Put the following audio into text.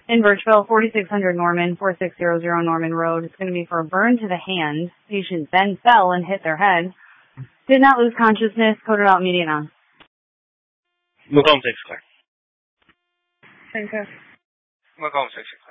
In Birchville, 4600 Norman, 4600 Norman Road. It's going to be for a burn to the hand. Patient then fell and hit their head. Did not lose consciousness. Coded out immediate on. Macomb 6 clear. Thank you. Macomb 6.